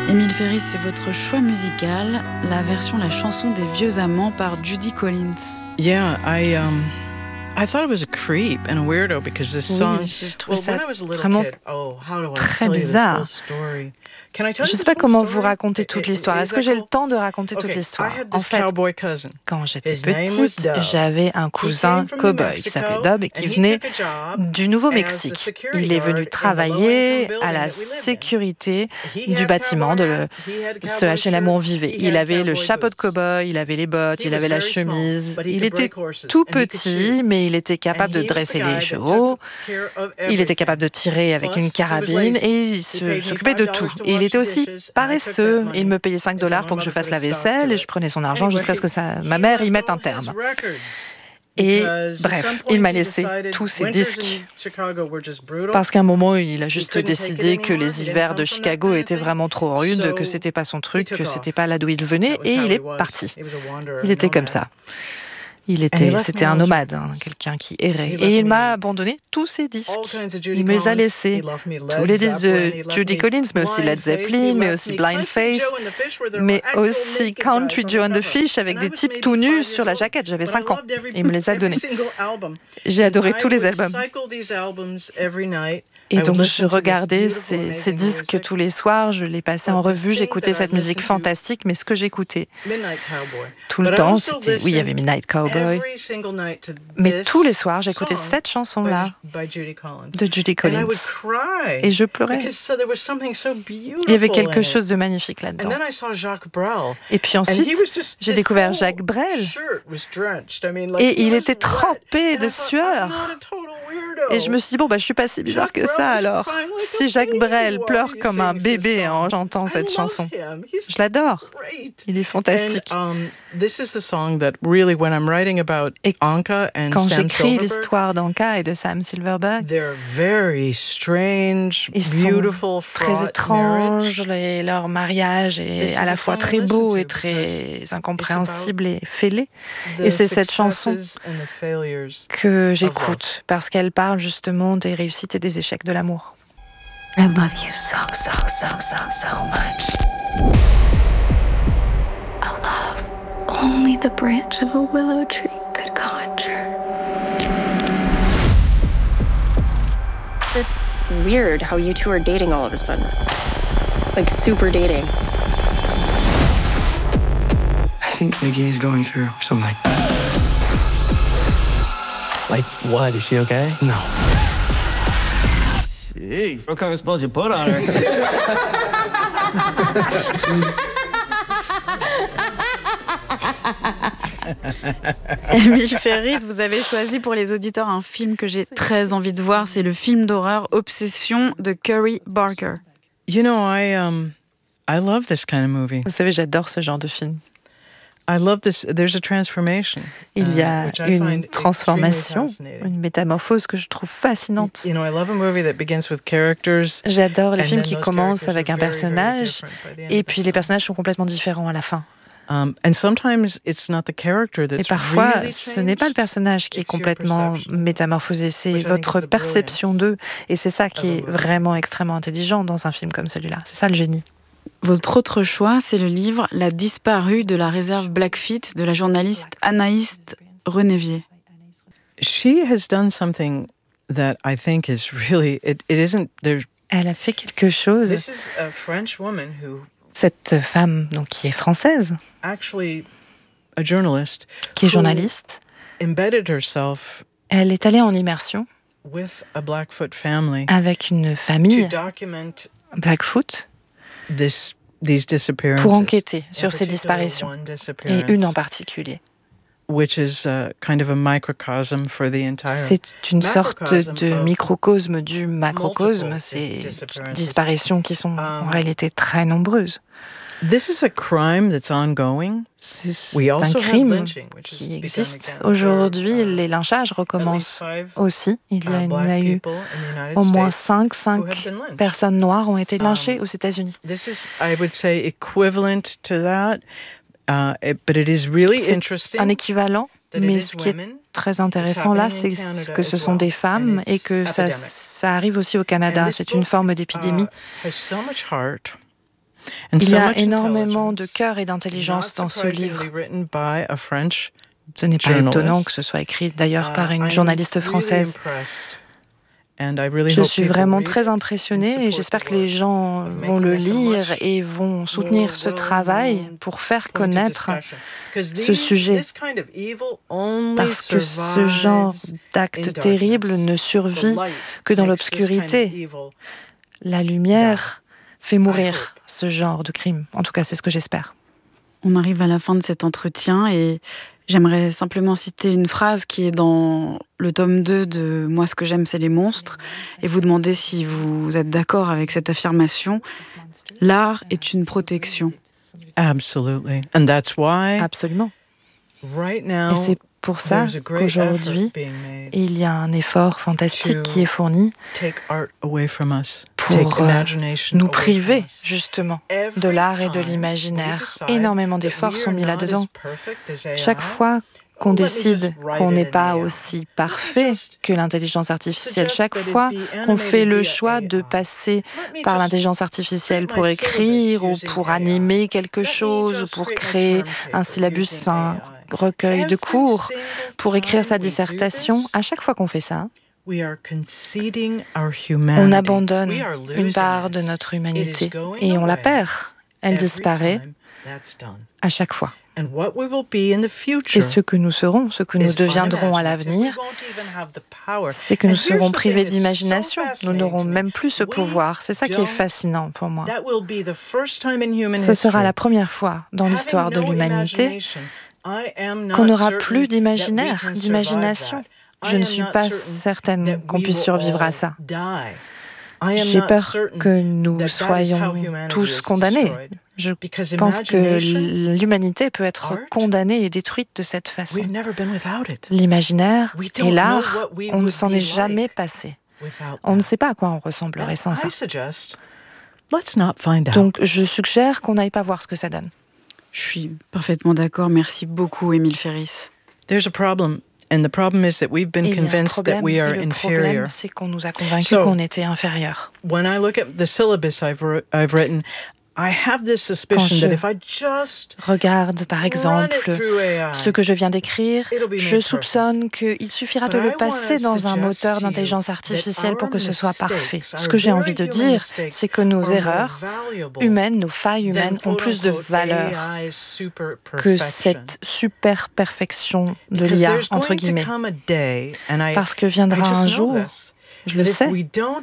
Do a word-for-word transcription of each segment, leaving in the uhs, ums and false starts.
Émile Ferris, c'est votre choix musical, la version La chanson des vieux amants par Judy Collins. Yeah, I um I thought it was a creep and a weirdo because this song. Oui, je trouvais ça vraiment très bizarre. Je ne sais pas comment vous raconter toute l'histoire. Est-ce que j'ai le temps de raconter toute l'histoire? En fait, quand j'étais petite, j'avais un cousin cow-boy qui s'appelait Dob et qui venait du Nouveau-Mexique. Il est venu travailler à la sécurité du bâtiment de le, ce H L M où on vivait. Il avait le chapeau de cow-boy, il avait les bottes, il avait la chemise. Il était tout petit, mais il était capable de dresser les chevaux, il était capable de tirer avec une carabine et il se, s'occupait de tout. Et il était aussi paresseux. Il me payait cinq dollars pour que je fasse la vaisselle et je prenais son argent jusqu'à ce que ça, ma mère y mette un terme. Et bref, il m'a laissé tous ses disques parce qu'à un moment, il a juste décidé que les hivers de Chicago étaient vraiment trop rudes, que c'était pas son truc, que c'était pas là d'où il venait et il est parti. Il était comme ça. Il était, c'était un nomade, hein, quelqu'un qui errait. Et il m'a abandonné tous ses disques. Il me les a laissés. Tous les disques de Judy Collins, mais aussi Led Zeppelin, mais aussi Blind Faith, mais aussi Country Joe and the Fish, avec des types tout nus sur la jaquette. J'avais cinq ans. Et il me les a donnés. J'ai adoré tous les albums. Et donc, je regardais ces, ces disques tous les soirs, je les passais en revue, j'écoutais cette musique fantastique, mais ce que j'écoutais tout le temps, c'était... Oui, il y avait Midnight Cowboy, mais tous les soirs, j'écoutais cette chanson-là de Judy Collins. Et je pleurais. Il y avait quelque chose de magnifique là-dedans. Et puis ensuite, j'ai découvert Jacques Brel. Et il était trempé de sueur. Et je me suis dit, bon, bah, je suis pas si bizarre que ça, alors. Si Jacques Brel pleure comme un bébé en chantant cette chanson, je l'adore. Il est fantastique. Et quand j'écris l'histoire d'Anka et de Sam Silverberg, ils sont très étranges, et leur mariage est à la fois très beau et très incompréhensible et fêlé. Et c'est cette chanson que j'écoute, parce qu'elle parle justement des réussites et des échecs de l'amour. I love you so, so, so, so, so much. A love only the branch of a willow tree could conjure. It's weird how you two are dating all of a sudden. Like, super dating. I think Nikki is going through something. Like what? Is she okay? No. Jeez, what kind of spells you put on her? Émile Ferris, vous avez choisi pour les auditeurs un film que j'ai très envie de voir, c'est le film d'horreur Obsession de Curry Barker. You know, I um, I love this kind of movie. Vous savez, j'adore ce genre de film. I love this. There's a transformation. Il y a une transformation, une métamorphose que je trouve fascinante. You know, I love a movie that begins with characters. J'adore les films qui commencent avec un personnage et puis les personnages sont complètement différents à la fin. Um, and sometimes it's not the character that's Et parfois, really ce n'est pas le personnage qui est complètement métamorphosé, c'est votre perception d'eux. Et c'est ça qui est vraiment extrêmement intelligent dans un film comme celui-là. C'est ça le génie. Votre autre choix, c'est le livre La disparue de la réserve Blackfeet de la journaliste Anaïs Renévier. She has done something that I think is really it, it isn't there. Elle a fait quelque chose. This is a French woman who Cette femme donc qui est française, actually a journalist qui est journaliste, embedded herself elle est allée en immersion with a Blackfoot family avec une famille to document Blackfoot this, these disappearances, pour enquêter sur ces disparitions, et une en particulier. Which is uh, kind of a microcosm for the entire C'est une sorte de microcosme du macrocosme, ces disparitions qui sont en réalité très nombreuses. This is a crime that's ongoing. C'est un crime qui existe. Aujourd'hui, les lynchages recommencent aussi. Il y, a, il y a eu au moins cinq, cinq personnes noires ont été lynchées aux États-Unis. This is, I would say, equivalent to that. Uh, it, but it is really c'est un équivalent, mais ce qui est très intéressant là, c'est que ce sont des femmes et que ça, ça arrive aussi au Canada. C'est une forme d'épidémie. Il y a énormément de cœur et d'intelligence dans ce livre. Ce n'est pas étonnant que ce soit écrit d'ailleurs par une journaliste française. Je suis vraiment très impressionnée et j'espère que les gens vont le lire et vont soutenir ce travail pour faire connaître ce sujet. Parce que ce genre d'acte terrible ne survit que dans l'obscurité. La lumière fait mourir ce genre de crime. En tout cas, c'est ce que j'espère. On arrive à la fin de cet entretien et j'aimerais simplement citer une phrase qui est dans le tome deux de « Moi, ce que j'aime, c'est les monstres » et vous demander si vous êtes d'accord avec cette affirmation. L'art est une protection. Absolutely. And that's why, Absolument. Right now, et c'est pour ça qu'aujourd'hui, il y a un effort fantastique qui est fourni pour euh, nous priver justement de l'art et de l'imaginaire. Énormément d'efforts sont mis là-dedans. Chaque fois qu'on décide qu'on n'est pas aussi parfait que l'intelligence artificielle, chaque fois qu'on fait le choix de passer par l'intelligence artificielle pour écrire ou pour animer quelque chose ou pour créer un syllabus, un recueil de cours, pour écrire sa dissertation, à chaque fois qu'on fait ça, on abandonne une part de notre humanité et on la perd. Elle disparaît à chaque fois. Et ce que nous serons, ce que nous deviendrons à l'avenir, c'est que nous serons privés d'imagination. Nous n'aurons même plus ce pouvoir. C'est ça qui est fascinant pour moi. Ce sera la première fois dans l'histoire de l'humanité qu'on n'aura plus d'imaginaire, d'imagination. Je ne suis pas certaine qu'on puisse survivre à ça. J'ai peur que nous soyons tous condamnés. Je pense que l'humanité peut être condamnée et détruite de cette façon. L'imaginaire et l'art, on ne s'en est jamais passé. On ne sait pas à quoi on ressemblerait sans ça. Donc, je suggère qu'on n'aille pas voir ce que ça donne. Je suis parfaitement d'accord. Merci beaucoup, Émile Ferris. There's a problem. And the problem is that we've been convinced that we are inferior. Le problème, c'est qu'on nous a convaincus qu'on était inférieur. When I look at the syllabus I've, I've written, I have this suspicion that if I just regarde par exemple ce que je viens d'écrire, je soupçonne qu'il suffira de le passer dans un moteur d'intelligence artificielle pour que ce soit parfait. Ce que j'ai envie de dire, c'est que nos erreurs humaines, nos failles humaines ont plus de valeur que cette super perfection de l'I A, entre guillemets. Parce que viendra un jour, je le sais,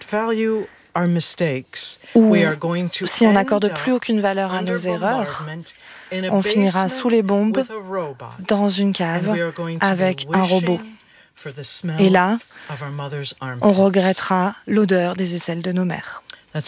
où, si on n'accorde plus aucune valeur à nos erreurs, on finira sous les bombes, dans une cave, avec un robot. Et là, on regrettera l'odeur des aisselles de nos mères.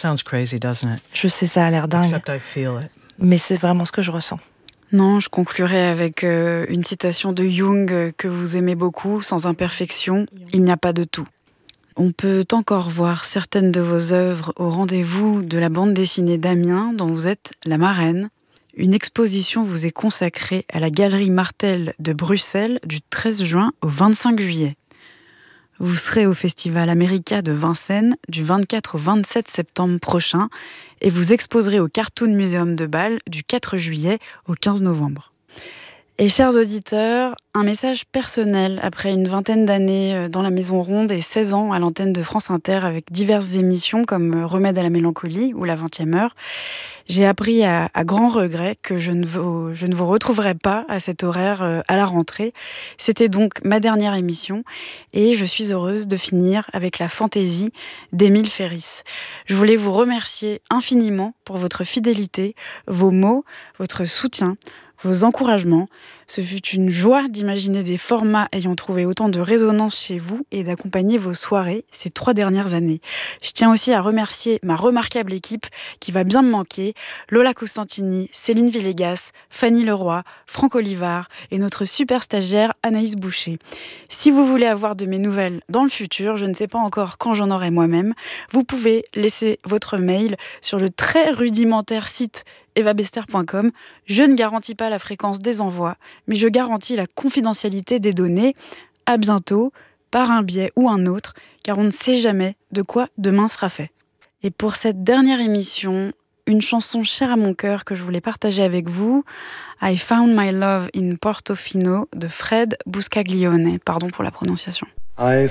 Je sais, ça a l'air dingue, mais c'est vraiment ce que je ressens. Non, je conclurai avec euh, une citation de Jung euh, que vous aimez beaucoup. Sans imperfection, il n'y a pas de tout. On peut encore voir certaines de vos œuvres au rendez-vous de la bande dessinée d'Amiens, dont vous êtes la marraine. Une exposition vous est consacrée à la Galerie Martel de Bruxelles du treize juin au vingt-cinq juillet. Vous serez au Festival America de Vincennes du vingt-quatre au vingt-sept septembre prochain et vous exposerez au Cartoon Museum de Bâle du quatre juillet au quinze novembre. Et chers auditeurs, un message personnel après une vingtaine d'années dans la Maison Ronde et seize ans à l'antenne de France Inter avec diverses émissions comme Remède à la mélancolie ou La vingtième heure. J'ai appris à, à grand regret que je ne, vous, je ne vous retrouverai pas à cet horaire à la rentrée. C'était donc ma dernière émission et je suis heureuse de finir avec la fantaisie d'Émile Ferris. Je voulais vous remercier infiniment pour votre fidélité, vos mots, votre soutien, vos encouragements. Ce fut une joie d'imaginer des formats ayant trouvé autant de résonance chez vous et d'accompagner vos soirées ces trois dernières années. Je tiens aussi à remercier ma remarquable équipe qui va bien me manquer, Lola Costantini, Céline Villegas, Fanny Leroy, Franck Olivard et notre super stagiaire Anaïs Boucher. Si vous voulez avoir de mes nouvelles dans le futur, je ne sais pas encore quand j'en aurai moi-même, vous pouvez laisser votre mail sur le très rudimentaire site eva bester point com. Je ne garantis pas la fréquence des envois, mais je garantis la confidentialité des données. À bientôt, par un biais ou un autre, car on ne sait jamais de quoi demain sera fait. Et pour cette dernière émission, une chanson chère à mon cœur que je voulais partager avec vous, I Found My Love in Portofino de Fred Buscaglione. Pardon pour la prononciation. I